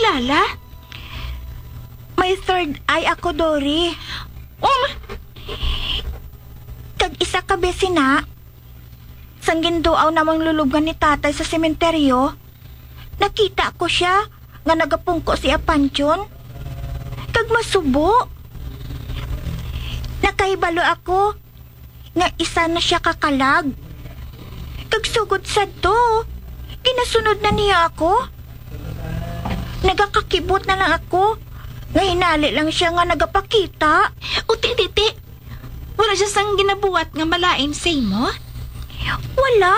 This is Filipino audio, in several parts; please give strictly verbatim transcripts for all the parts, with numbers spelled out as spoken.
nakilala? May third eye ako, Dory. Um, Kag isa ka besina. Sang ginduaw namang lulugan ni tatay sa sementeryo, nakita ko siya nga nagapungko si Apanchon. Kag masubo. Nakahibalo ako nga isa na siya kakalag. Kag sugod sa to, ginasunod na niya ako. Nagakakibot na lang ako nga hinali lang siya nga nagapakita. uti, titi. Wala siya sang ginabuhat nga malain sa imo? Wala.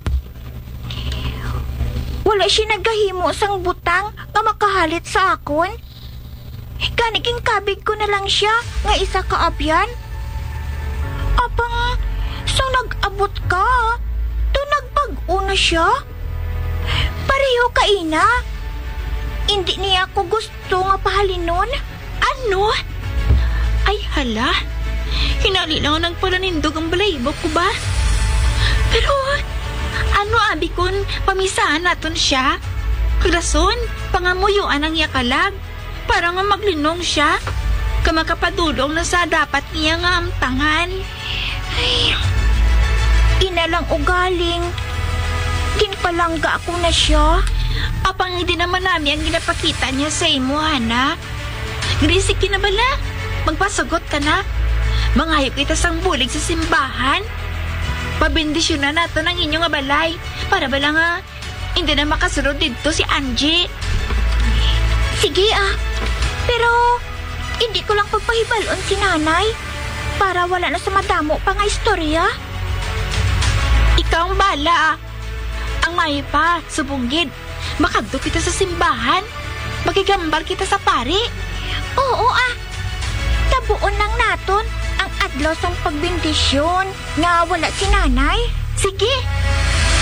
Wala siya nagahimo sang butang nga makahalit sa akon. Kaniging kabig ko na lang siya nga isa ka abyan. Apang, so nag-abot ka. To nagpag-o na siya. Pareho ka ina. Hindi niya ako gusto nga pahalinon. Ano? Ay hala. Hinali lang ang palanindog ang balaybo ko ba? Pero, ano abi kun pamisahan naton siya? Rason, pangamuyuan ang yakalag. Para nga maglinong siya. Kamakapadulong na sa dapat niya nga amtangan. Ay, ina lang ugaling. Ginpalangga ako na siya. Apang hindi naman namin ang ginapakita niya sa imo, Hana. Grisik ka na bala? Magpasagot ka na? Mangayok kita sang bulig sa simbahan. Pabindisyon na nato ng inyong balay. Para bala nga, hindi na makasunod dito si Angie. Sige ah. Pero, hindi ko lang pagpahibalon si nanay. Para wala na sa madamo pa nga istorya. Ikaw ang bala ah. Ang mayo pa, subunggid. Makadto kita sa simbahan. Magigambal kita sa pari. Oo ah. Tabuon lang naton ang adlaw sang pagbindisyon nga wala si nanay. Sige,